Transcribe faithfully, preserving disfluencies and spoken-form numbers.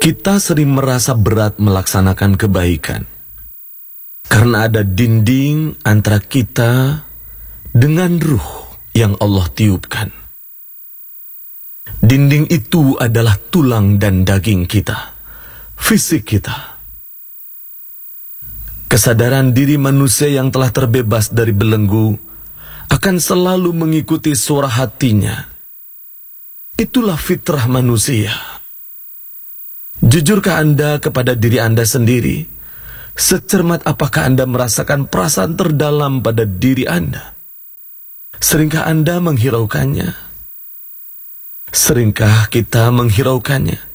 Kita sering merasa berat melaksanakan kebaikan karena ada dinding antara kita dengan ruh yang Allah tiupkan. Dinding itu adalah tulang dan daging kita, fisik kita. Kesadaran diri manusia yang telah terbebas dari belenggu akan selalu mengikuti suara hatinya. Itulah fitrah manusia. Jujurkah Anda kepada diri Anda sendiri? Secermat apakah Anda merasakan perasaan terdalam pada diri Anda? Seringkah Anda menghiraukannya? Seringkah kita menghiraukannya?